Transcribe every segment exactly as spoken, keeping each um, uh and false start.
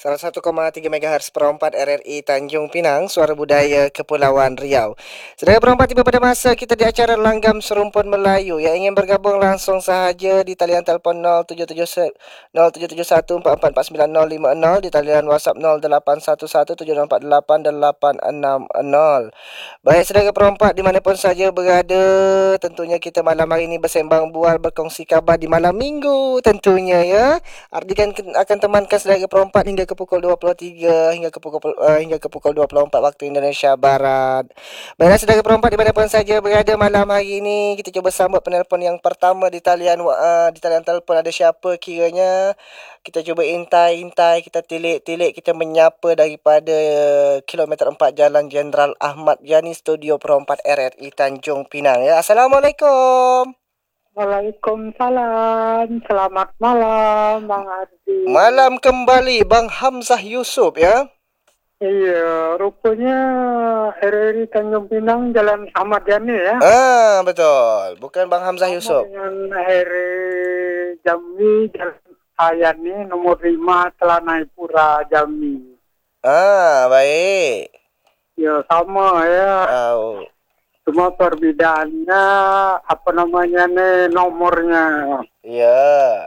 seratus satu koma tiga MHz perempat R R I Tanjung Pinang, Suara Budaya Kepulauan Riau. Saudara perempat, tiba pada masa kita di acara Langgam Serumpun Melayu. Yang ingin bergabung langsung sahaja di talian telefon nol tujuh tujuh satu empat empat empat sembilan nol lima nol, di talian WhatsApp nol lapan satu satu tujuh nol empat lapan lapan enam nol. Baik saudara perempat, dimanapun saja berada, tentunya kita malam hari ini bersembang bual, berkongsi kabar di malam minggu tentunya ya. Ardi kan akan temankan saudara perempat hingga ke pukul dua puluh tiga hingga ke pukul uh, hingga ke pukul dua puluh empat waktu Indonesia Barat. Baiklah saudara perempat, dimanapun saja berada malam hari ini, kita cuba sambut penelpon yang pertama di talian uh, di talian telefon. Ada siapa kiranya? Kita cuba intai-intai, kita tilik-tilik, kita menyapa daripada uh, kilometer empat Jalan Jenderal Ahmad Yani, Studio Perempat R R I Tanjung Pinang ya. Assalamualaikum. Waalaikumsalam. Selamat malam, Bang Ardi. Malam kembali, Bang Hamzah Yusof ya. Iya, rupanya R R I Tanjung Pinang Jalan Ahmad Yani ya. Ah, betul. Bukan Bang Hamzah Yusof. Dengan R R I Jambi Jalan Sayani nomor lima Telanai-Pura Jambi. Ah, baik. Ya, sama ya. Oh. Cuma perbedaannya apa namanya nih nomornya. Ya.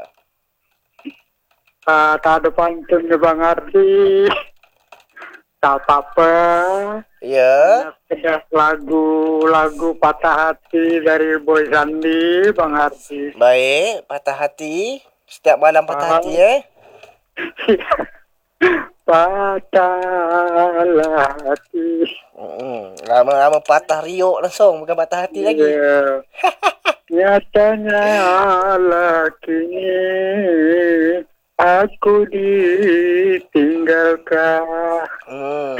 Uh, tak ada pantunnya Bang Ardi. Tak apa-apa. Ya. Ada lagu-lagu patah hati dari Boy Sandi, Bang Ardi. Baik, patah hati. Setiap malam patah Ah. hati eh. Patahlah hati. Hmm, lama-lama patah riuk langsung, bukan patah hati lagi. Yeah. Nyatanya kini aku ditinggalkan. Hmm.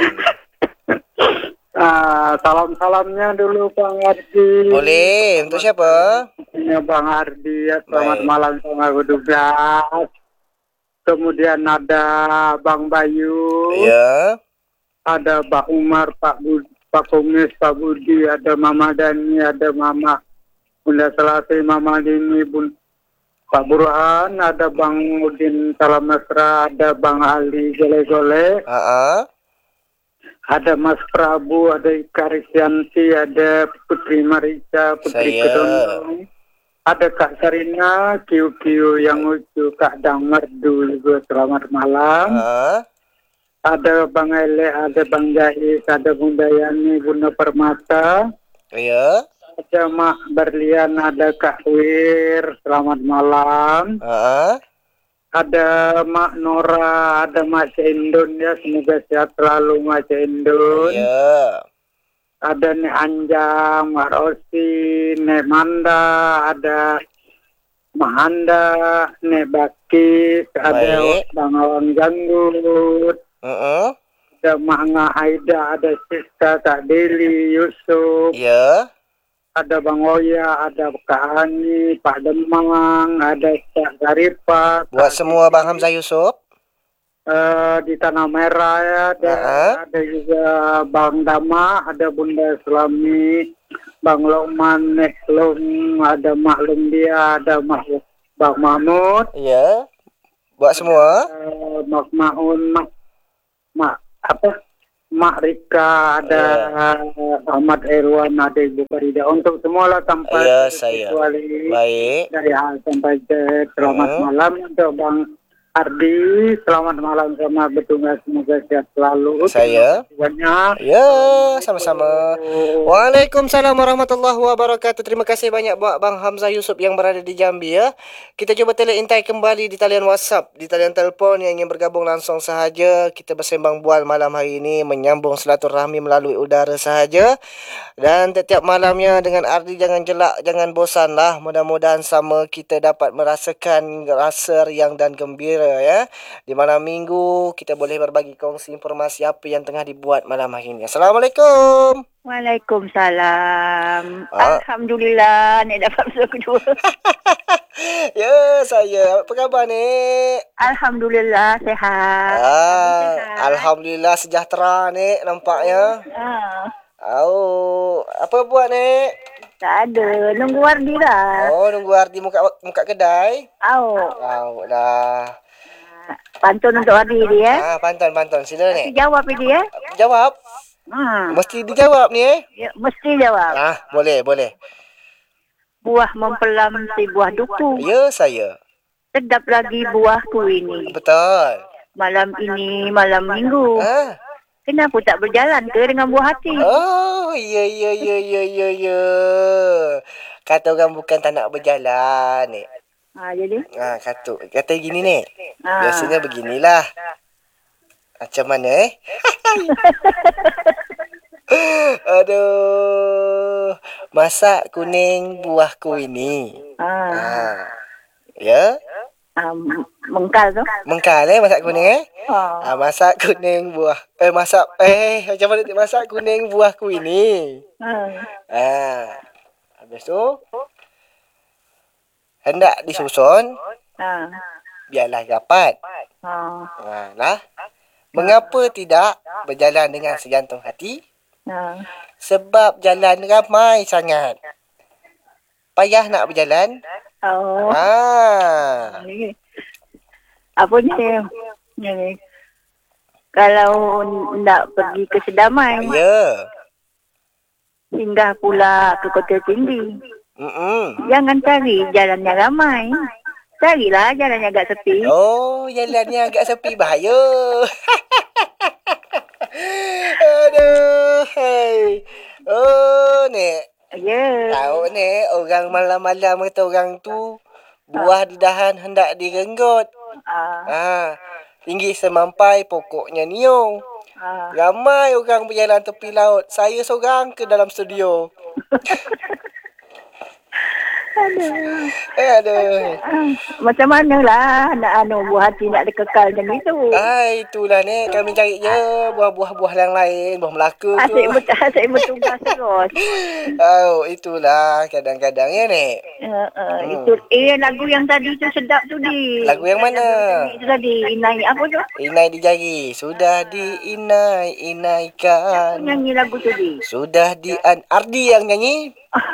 Ah, salam-salamnya dulu Bang Ardi. Boleh, untuk siapa? Ya, Bang Ardi ya, selamat Baik. malam sama Gudugas. Kemudian ada Bang Bayu. Ya. Ada Pak Umar, Pak Budi, Pak Kumis, Pak Budi, ada Mama Dani, ada Mama Bunda Selasi, Mama Dini, Bun, Pak Burhan, ada Bang Udin Salam Mesra, ada Bang Ali Gole-Gole, Ah, ada Mas Prabu, ada Ika Risyanti, ada Putri Marisa, Putri Saya. Kedondong, ada Kak Sarina, Kiu Kiu yang lucu, Kak Dang Merdu juga, selamat malam. ah. Ada Bang Ele, ada Bang Jahis, ada Bunda Yani, Bunda Permata, Ya. ada Mak Berlian, ada Kak Wir, selamat malam. Ah. Ada Mak Nora, ada Mas Indun ya, semoga sehat selalu Mas Indun. Ya. Ada Nek Anjang, Mak Rosi, Nek Manda, ada Mak Anda, Nek Baki, ada Baik. Bang Awang Janggut. Heeh. Ada Mak Aida, ada Siska, Kak Deli, Yusuf, Ya. ada Bang Oya, ada Kak Ani, Pak Demang, ada Kak Garipa, Buat semua Bang Hamzah Yusof. uh, di Tanah Merah ya, ada, Uh-huh. ada juga Bang Dama, ada Bunda Selami, Bang Lokman, Nek Lung, ada Mak Lung dia, ada Mak Bang Mahmud, Ya. Buat semua. uh, Mak Maun, Mak, Mak apa? Mak Rika, ada Ahmad Erwan, ada Ibu Farida. Untuk semua lah tanpa Ya, saya. kecuali Baik. dari A sampai Z. Selamat Hmm. malam untuk Bang Ardi. Selamat malam sama bertugas, semoga sehat selalu. Saya. Terima kasih banyak. Ya, sama-sama. Waalaikumsalam warahmatullahi wabarakatuh. Terima kasih banyak buat Bang Hamzah Yusof yang berada di Jambi ya. Kita cuba teleintai kembali di talian WhatsApp, di talian telefon yang ingin bergabung langsung sahaja. Kita bersembang bual malam hari ini, menyambung silaturahmi melalui udara sahaja. Dan setiap malamnya dengan Ardi, jangan jelak, jangan bosanlah. Mudah-mudahan sama kita dapat merasakan rasa riang dan gembira ya. Di malam minggu kita boleh berbagi kongsi informasi apa yang tengah dibuat malam hari ini. Assalamualaikum. Waalaikumsalam. Ah. Alhamdulillah, ni dapat episod kedua. Ya, saya. Apa khabar ni? Alhamdulillah, sehat. Ah, Sehat. Alhamdulillah sejahtera ni nampaknya. Ah, Oh, apa buat ni? tak ada. Nunggu Wardi lah. Oh, nunggu Ardi muka muka kedai. Oh. Oh, dah. Pantun untuk Ardi dia. Ah, pantun pantun. Sila Mesti ni. jawab dia. Jawab. Hmm. Mesti dijawab ni eh. Ya, mesti jawab. Ah, boleh, boleh. Buah mempelam si buah duku. Ya, saya. Sedap lagi buahku ini. Betul. Malam ini malam minggu. Ah. Kenapa tak berjalan ke dengan buah hati? Oh, ya ya ya ya ya ya. Kata orang bukan tak nak berjalan ni. Ha, jadi? Ah, kata kata gini ni. Ha. Biasanya beginilah. Macam mana eh? Aduh. Masak kuning buahku ini. Ha. Ah. Ya? Um, mengkal tu. Mengkal eh masak kuning eh? Ha. Ah, masak kuning buah. Eh masak eh macam mana tu masak kuning buahku ini. Ha. Ah. Habis tu hendak disusun, Ha. biarlah dapat. Ha. Ha, lah. Mengapa tidak berjalan dengan sejantung hati? Ha. Sebab jalan ramai sangat. Payah nak berjalan. Oh. Ah. Ni. Apa ni? Ni. Kalau nak pergi ke Sedamai, Ya. singgah pula ke Kota Tinggi. Mm-mm. Jangan cari jalan yang ramai. Carilah jalan yang agak sepi. Oh, jalannya agak sepi bahaya. Aduh. Hai. Oh, ni. Ya. Tahu ni orang malam-malam kata orang tu buah di dahan hendak direnggut. Ah. Ah, tinggi semampai pokoknya niung. Ah. Ramai orang berjalan tepi laut. Saya seorang ke dalam studio. Aduh. Aduh. Macam manalah nak anu buah hati nak dikekal macam itu. Ah, itulah ni kami cari je buah-buah-buah yang lain, buah Melaka tu. Asyik ber, asyik bertugas terus. Oh, itulah kadang-kadang ya ni. Uh, uh, Hmm. Itu eh lagu yang tadi tu sedap tu di. Lagu yang mana? Itu tadi Inai apa tu? Inai di jari, sudah diinai inaikan. Nyanyi lagu tu di. Sudah di an Ardi yang nyanyi.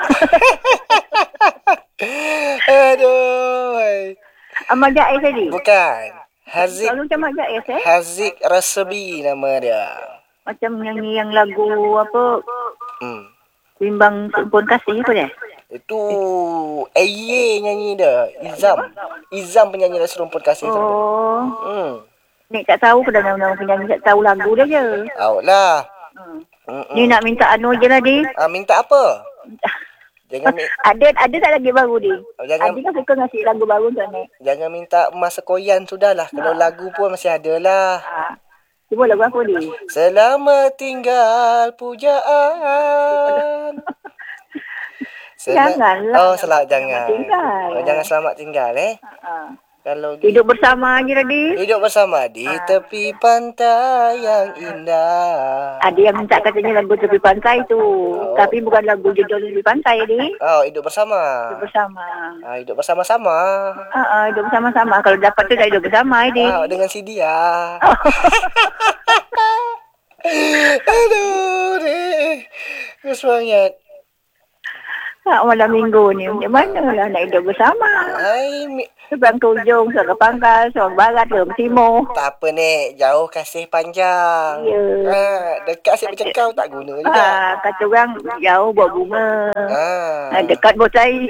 Aduh. Amal Jais tadi. Bukan. Haziq Lalu macam Amal Jais eh? Haziq Rasabi nama dia. Macam nyanyi yang lagu apa? Hmm. Bimbang Sumpun Kasih apa dia? Itu A Y nyanyi dia. Izam. Izam penyanyi Serumpun Kasih tu. Oh. Hmm. Nek tak tahu ke nama-nama penyanyi, tak tahu lagu dia je. Awak lah. Hmm. Mm-mm. Ni nak minta anu je lah di. Ah, minta apa? Jangan mi- Ada ada tak lagi baru di? Oh, jangan- Adi kan suka ngasih lagu baru untuk Nek. jangan minta emas sekoyan sudahlah. Kalau lagu pun masih ada lah. Ha. Cuba lagu apa di? Selamat tinggal pujaan. Sel- Janganlah. Oh, selamat jangan. tinggal. Oh, jangan selamat tinggal eh. Ha. Kalau gitu. Hidup bersama je lah di. Hidup bersama di tepi pantai yang indah. Ada yang minta katanya lagu tepi pantai tu. Oh. Tapi bukan lagu judul tepi pantai di. Oh, hidup bersama. Hidup bersama. Ah, hidup bersama-sama. Ha, ha, hidup bersama-sama. Kalau dapat tu dah hidup bersama di. Ah, dengan si dia. Aduh, ni. Kesemangat. Ha, malam minggu ni. Macam mana lah nak hidup bersama. Hai, mi- Seberang ke ujung, seberang ke pangkal, seberang barat, seberang timur. tak apa ni, jauh kasih panjang. Ya. Ha, dekat asyik bercakap tak guna juga. Ha, kata orang jauh buat bunga. Ha. Ha, dekat bot air.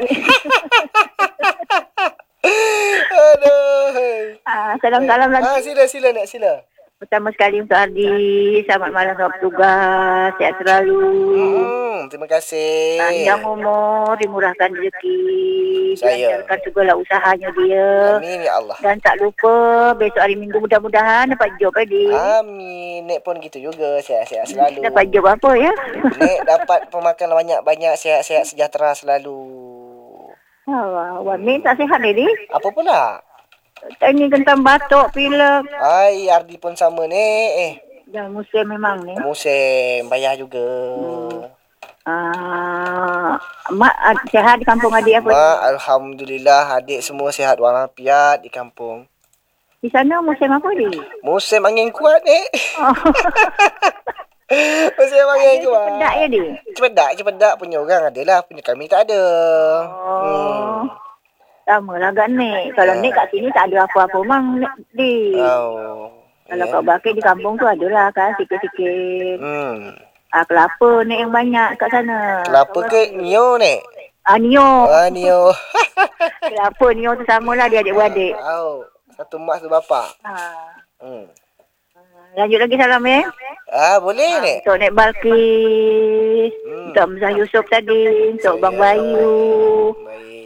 Aduh. Ha, salam-salam lagi. Ah, sila sila nak sila. Pertama sekali untuk Ardi. Selamat malam selamat bertugas. Sihat selalu. Hmm, terima kasih. Panjang umur, dimurahkan rezeki. Saya. Dilancarkan segala usahanya dia. Amin ya Allah. Dan tak lupa besok hari Minggu mudah-mudahan dapat job Adi. Amin. Nek pun gitu juga, sihat-sihat selalu. Dapat job apa ya? Nek dapat pemakan banyak-banyak, sihat-sihat sejahtera selalu. Wah, wah, ni tak sihat ni. Apa pula? Ini tentang batuk, pilek. Ai, Ardi pun sama ni. Eh, Dah musim memang ni. musim bayar juga. Ah, mak ah, sihat di kampung adik apa? Mak, alhamdulillah adik semua sihat walafiat di kampung. Di sana musim apa ni? Musim angin kuat ni. Oh. Musim angin kuat. Pedak ya di? Cepedak, cepedak punya orang adalah, punya kami tak ada. Oh. Sama lah agak Nek. Kalau Ah. Nek kat sini tak ada apa-apa mang Nek di. Oh. Kalau Ya. kau bakit di kampung tu adalah kan sikit-sikit. Hmm. Ah, kelapa Nek yang banyak kat sana. Kelapa ke Nio ni? Ah, Nio. Ah, Nio. Kelapa Nio tu samalah dia adik-beradik. Oh. Satu mak satu bapa. Ah. Hmm. Lanjut lagi salam ya. Ah, boleh ni. Untuk Nek Balkis. Hmm. Untuk Mzah Yusof tadi. Untuk Bang Bayu. Baik.